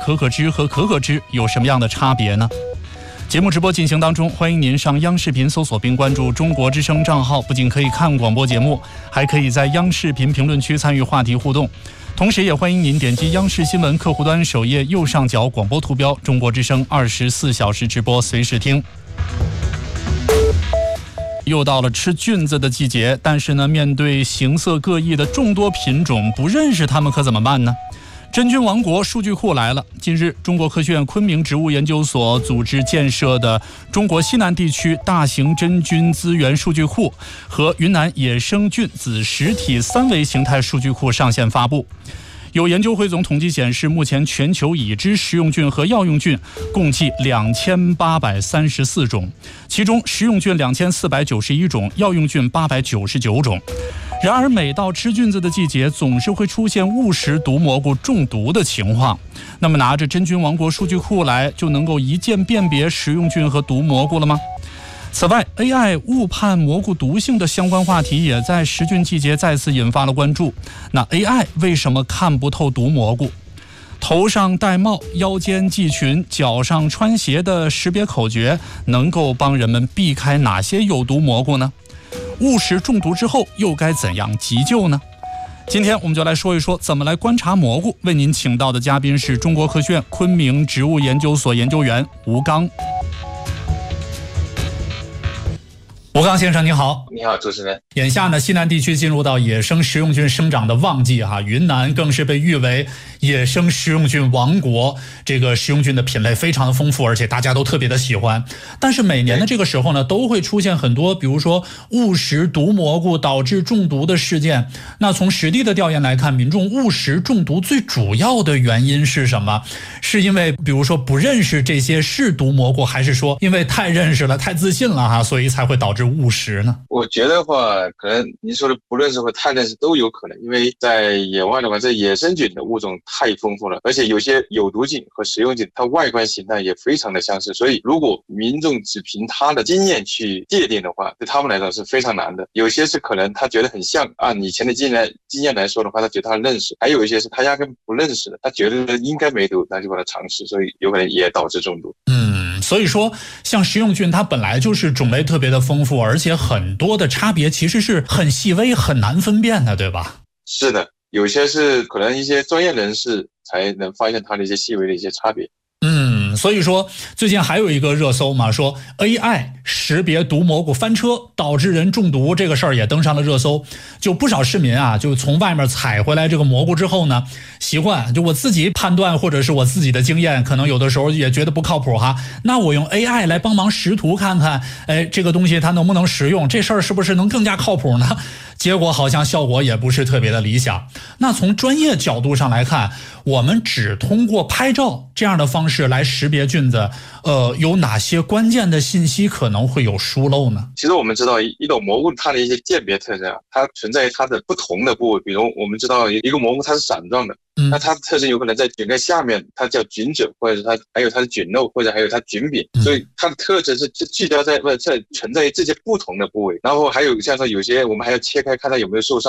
可可脂和可可脂有什么样的差别呢？节目直播进行当中，欢迎您上央视频搜索并关注中国之声账号，不仅可以看广播节目，还可以在央视频评论区参与话题互动。同时也欢迎您点击央视新闻客户端首页右上角广播图标，中国之声24小时直播随时听。又到了吃菌子的季节，但是呢，面对形色各异的众多品种，不认识它们可怎么办呢？真菌王国数据库来了。近日，中国科学院昆明植物研究所组织建设的中国西南地区大型真菌资源数据库和云南野生菌子实体3维形态数据库上线发布。有研究汇总统计显示，目前全球已知食用菌和药用菌共计2834种，其中食用菌2491种，药用菌899种。然而，每到吃菌子的季节，总是会出现误食毒蘑菇中毒的情况。那么，拿着真菌王国数据库来，就能够一键辨别食用菌和毒蘑菇了吗？此外 ，AI 误判蘑菇毒性的相关话题也在食菌季节再次引发了关注。那 AI 为什么看不透毒蘑菇？头上戴帽、腰间系裙、脚上穿鞋的识别口诀，能够帮人们避开哪些有毒蘑菇呢？误食中毒之后又该怎样急救呢？今天我们就来说一说怎么来观察蘑菇。为您请到的嘉宾是中国科学院昆明植物研究所研究员吴刚。吴刚先生，你好。 你好，主持人。 眼下呢，西南地区进入到野生食用菌生长的旺季哈，云南更是被誉为野生食用菌王国。这个食用菌的品类非常的丰富，而且大家都特别的喜欢。但是每年的这个时候呢，都会出现很多，比如说误食毒蘑菇导致中毒的事件。那从实地的调研来看，民众误食中毒最主要的原因是什么？是因为比如说不认识这些是毒蘑菇，还是说因为太认识了、太自信了哈，所以才会导致误食呢？ 我觉得话，可能您说的不认识或太认识都有可能，因为在野外的话，这野生菌的物种太丰富了，而且有些有毒菌和食用菌，它外观形态也非常的相似，所以如果民众只凭他的经验去界定的话，对他们来说是非常难的。有些是可能他觉得很像，按以前的经验来说的话，他觉得他认识；还有一些是他压根不认识的，他觉得应该没毒，那就把它尝试，所以有可能也导致中毒。 所以说像食用菌它本来就是种类特别的丰富，而且很多的差别其实是很细微很难分辨的，对吧？ 是的，有些是可能一些专业人士才能发现它的一些细微的一些差别。 所以说最近还有一个热搜嘛，说 AI 识别毒蘑菇翻车导致人中毒，这个事儿也登上了热搜。就不少市民啊，就从外面采回来这个蘑菇之后呢，习惯就我自己判断或者是我自己的经验，可能有的时候也觉得不靠谱哈。那我用 AI 来帮忙识图看看，这个东西它能不能食用，这事儿是不是能更加靠谱呢？结果好像效果也不是特别的理想。那从专业角度上来看，我们只通过拍照这样的方式来识别菌子，有哪些关键的信息可能会有疏漏呢？ 其实我们知道一种蘑菇它的一些鉴别特征啊，它存在于它的不同的部位，比如我们知道一个蘑菇它是伞状的，那它的特征有可能在菌盖下面，它叫菌褶，或者是它还有它的菌漏，或者还有它菌柄，所以它的特征是聚焦在存在于这些不同的部位。然后还有像说有些我们还要切开看它有没有受伤。